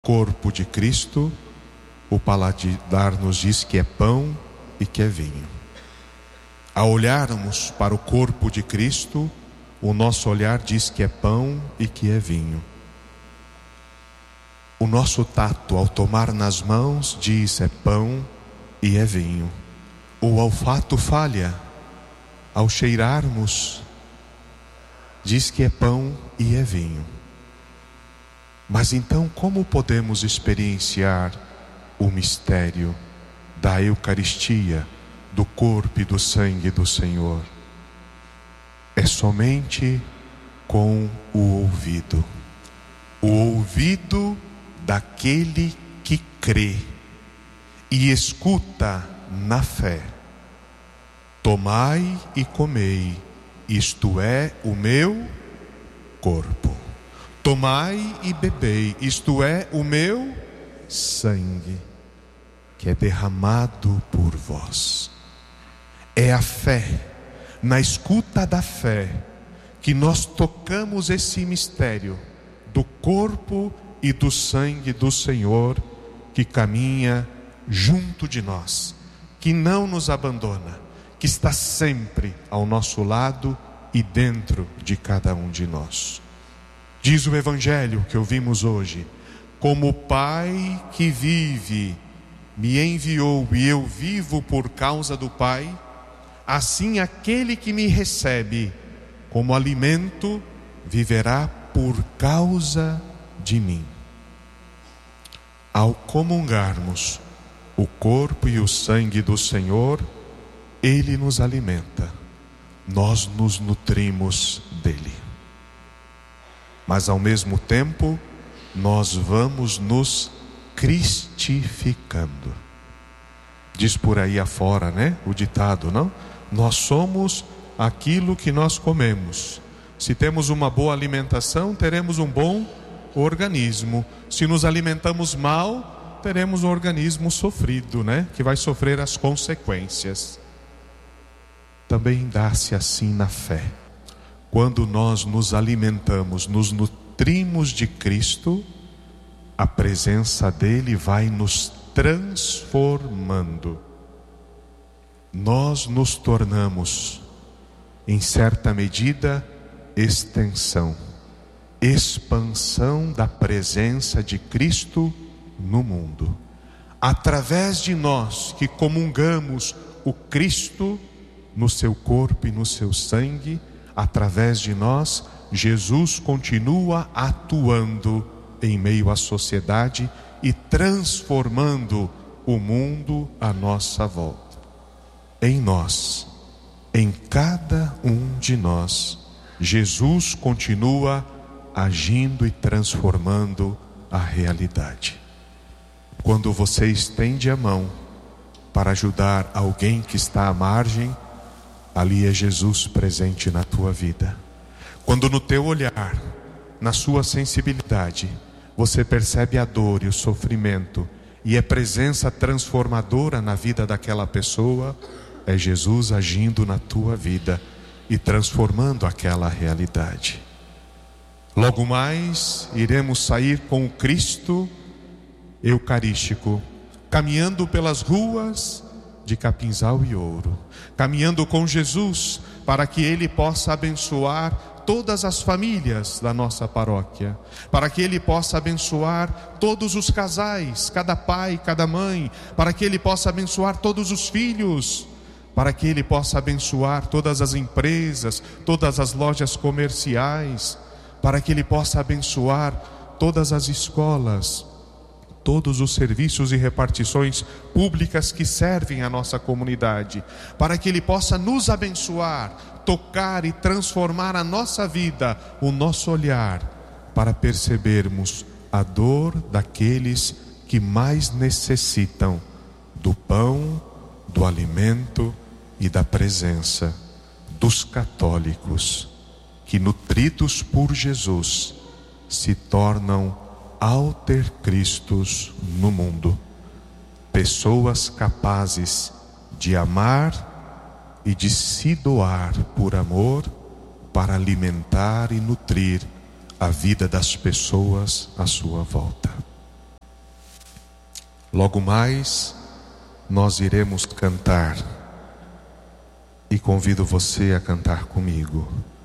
Corpo de Cristo, o paladar nos diz que é pão e que é vinho. Ao olharmos para o corpo de Cristo, o nosso olhar diz que é pão e que é vinho. O nosso tato, ao tomar nas mãos, diz é pão e é vinho. O olfato falha. Ao cheirarmos, diz que é pão e é vinho. Mas então, como podemos experienciar o mistério da Eucaristia, do corpo e do sangue do Senhor? É somente com o ouvido daquele que crê e escuta na fé. Tomai e comei, isto é o meu corpo. Tomai e bebei, isto é o meu sangue, que é derramado por vós. É a fé, na escuta da fé, que nós tocamos esse mistério do corpo e do sangue do Senhor, que caminha junto de nós, que não nos abandona, que está sempre ao nosso lado e dentro de cada um de nós. Diz o Evangelho que ouvimos hoje: como o Pai que vive me enviou e eu vivo por causa do Pai, assim aquele que me recebe como alimento viverá por causa de mim. Ao comungarmos o corpo e o sangue do Senhor, Ele nos alimenta, nós nos nutrimos dele. Mas ao mesmo tempo, nós vamos nos cristificando. Diz por aí afora, né? O ditado, não? Nós somos aquilo que nós comemos. Se temos uma boa alimentação, teremos um bom organismo. Se nos alimentamos mal, teremos um organismo sofrido, né? Que vai sofrer as consequências. Também dá-se assim na fé. Quando nós nos alimentamos, nos nutrimos de Cristo, a presença dele vai nos transformando. Nós nos tornamos, em certa medida, expansão da presença de Cristo no mundo. Através de nós que comungamos o Cristo no seu corpo e no seu sangue, através de nós, Jesus continua atuando em meio à sociedade e transformando o mundo à nossa volta. Em nós, em cada um de nós, Jesus continua agindo e transformando a realidade. Quando você estende a mão para ajudar alguém que está à margem, ali é Jesus presente na tua vida. Quando no teu olhar, na sua sensibilidade, você percebe a dor e o sofrimento e é presença transformadora na vida daquela pessoa, é Jesus agindo na tua vida e transformando aquela realidade. Logo mais iremos sair com o Cristo eucarístico, caminhando pelas ruas de Capinzal e Ouro, caminhando com Jesus para que Ele possa abençoar todas as famílias da nossa paróquia, para que Ele possa abençoar todos os casais, cada pai, cada mãe, para que Ele possa abençoar todos os filhos, para que Ele possa abençoar todas as empresas, todas as lojas comerciais, para que Ele possa abençoar todas as escolas, todos os serviços e repartições públicas que servem a nossa comunidade, para que Ele possa nos abençoar, tocar e transformar a nossa vida, o nosso olhar, para percebermos a dor daqueles que mais necessitam do pão, do alimento e da presença dos católicos, que nutridos por Jesus se tornam alter Cristos no mundo, pessoas capazes de amar e de se doar por amor para alimentar e nutrir a vida das pessoas à sua volta. Logo mais nós iremos cantar e convido você a cantar comigo.